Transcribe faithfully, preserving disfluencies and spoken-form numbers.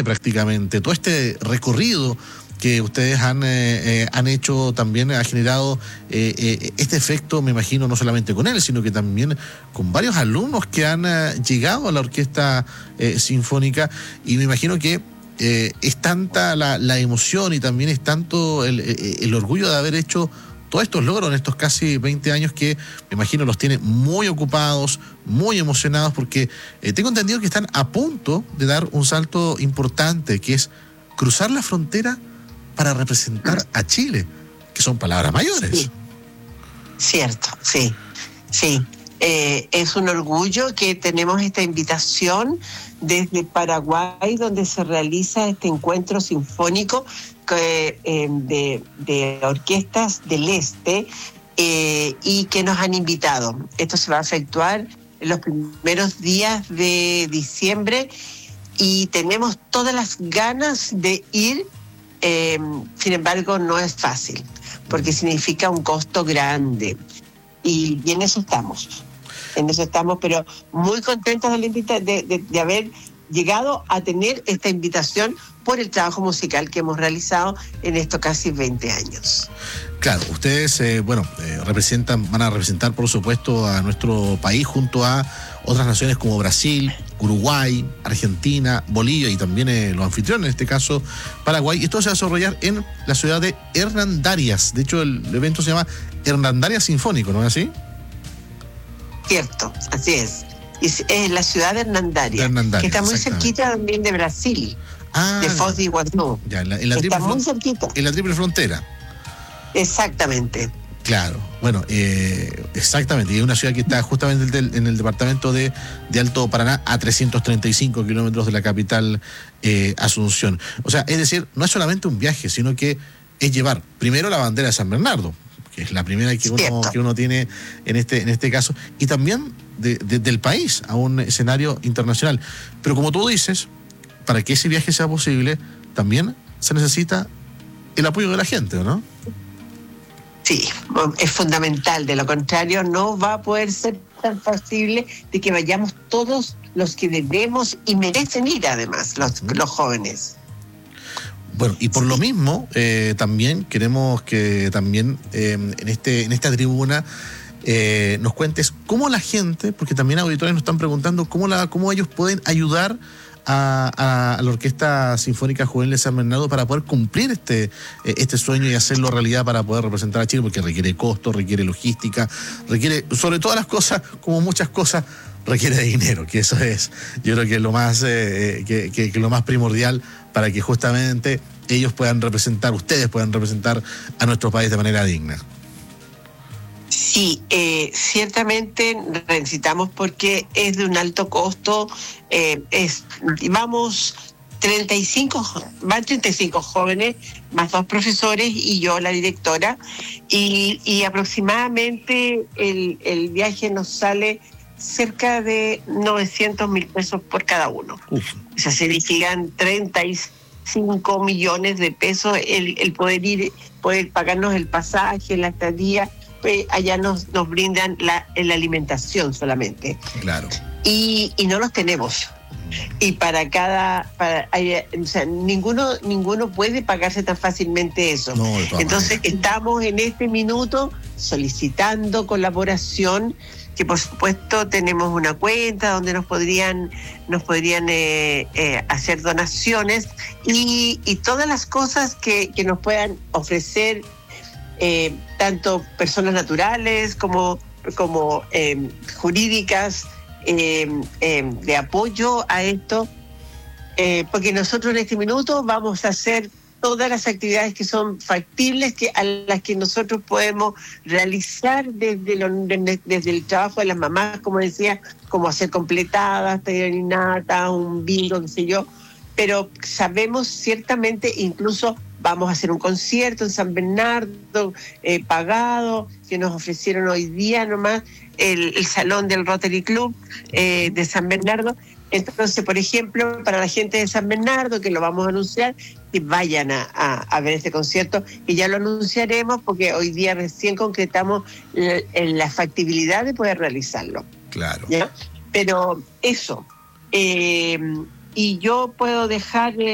prácticamente. Todo este recorrido que ustedes han, eh, eh, han hecho también ha generado eh, eh, este efecto, me imagino, no solamente con él, sino que también con varios alumnos que han eh, llegado a la orquesta eh, sinfónica, y me imagino que eh, es tanta la, la emoción y también es tanto el, el orgullo de haber hecho todos estos logros en estos casi veinte años que me imagino los tiene muy ocupados, muy emocionados, porque eh, tengo entendido que están a punto de dar un salto importante, que es cruzar la frontera para representar a Chile, que son palabras mayores. Sí. Cierto, sí, sí. Eh, es un orgullo que tenemos esta invitación desde Paraguay, donde se realiza este encuentro sinfónico que, eh, de, de orquestas del este, eh, y que nos han invitado. Esto se va a efectuar en los primeros días de diciembre y tenemos todas las ganas de ir. Eh, sin embargo, no es fácil, porque significa un costo grande. Y, y en eso estamos, en eso estamos, pero muy contentos de, la invita- de, de, de haber llegado a tener esta invitación por el trabajo musical que hemos realizado en estos casi veinte años. Claro, ustedes, eh, bueno, eh, representan, van a representar, por supuesto, a nuestro país junto a otras naciones como Brasil, Uruguay, Argentina, Bolivia y también eh, los anfitriones, en este caso Paraguay. Y esto se va a desarrollar en la ciudad de Hernandarias. De hecho, el evento se llama Hernandarias Sinfónico, ¿no es así? Cierto, así es. Es, es la ciudad de Hernandarias, de Hernandarias, que está muy cerquita también de Brasil, ah, de Foz de Iguazú. Ya, en la, en la está triple, muy cerquita. En la triple frontera. Exactamente. Claro, bueno, eh, exactamente, y es una ciudad que está justamente en el, en el departamento de, de Alto Paraná, a trescientos treinta y cinco kilómetros de la capital eh, Asunción. O sea, es decir, no es solamente un viaje, sino que es llevar primero la bandera de San Bernardo, que es la primera que uno, que uno tiene en este, en este caso, y también de, de, del país a un escenario internacional. Pero como tú dices, para que ese viaje sea posible, también se necesita el apoyo de la gente, ¿no? Sí, es fundamental. De lo contrario, no va a poder ser tan factible de que vayamos todos los que debemos y merecen ir, además, los, uh-huh. los jóvenes. Bueno, y por sí. lo mismo, eh, también queremos que también eh, en, este, en esta tribuna eh, nos cuentes cómo la gente, porque también auditores nos están preguntando cómo, la, cómo ellos pueden ayudar A, a, a la Orquesta Sinfónica Juvenil de San Bernardo para poder cumplir este, este sueño y hacerlo realidad para poder representar a Chile, porque requiere costo, requiere logística, requiere, sobre todas las cosas, como muchas cosas, requiere de dinero, que eso es, yo creo que es lo más, eh, que, que, que lo más primordial para que justamente ellos puedan representar, ustedes puedan representar a nuestro país de manera digna. Sí, eh, ciertamente necesitamos, porque es de un alto costo. Eh, es, vamos treinta y cinco, van treinta y cinco jóvenes, más dos profesores y yo, la directora, y, y aproximadamente el, el viaje nos sale cerca de novecientos mil pesos por cada uno. Uf. O sea, significan treinta y cinco millones de pesos el, el poder ir, poder pagarnos el pasaje, la estadía. Allá nos, nos brindan la, la alimentación solamente. Claro. Y, y no los tenemos. Y para cada... Para, o sea, ninguno, ninguno puede pagarse tan fácilmente eso. No, Entonces manera. estamos en este minuto solicitando colaboración, que por supuesto tenemos una cuenta donde nos podrían, nos podrían eh, eh, hacer donaciones y, y todas las cosas que, que nos puedan ofrecer, Eh, tanto personas naturales como, como eh, jurídicas, eh, eh, de apoyo a esto, eh, porque nosotros en este minuto vamos a hacer todas las actividades que son factibles, que a las que nosotros podemos realizar desde, lo, desde el trabajo de las mamás, como decía, como hacer completadas, tallarinata, un bingo, qué sé yo, pero sabemos ciertamente, incluso vamos a hacer un concierto en San Bernardo, eh, pagado, que nos ofrecieron hoy día nomás, el, el salón del Rotary Club eh, de San Bernardo. Entonces, por ejemplo, para la gente de San Bernardo, que lo vamos a anunciar, que vayan a, a, a ver este concierto, y ya lo anunciaremos porque hoy día recién concretamos la, la factibilidad de poder realizarlo. Claro. ¿Ya? Pero eso, eh, y yo puedo dejar...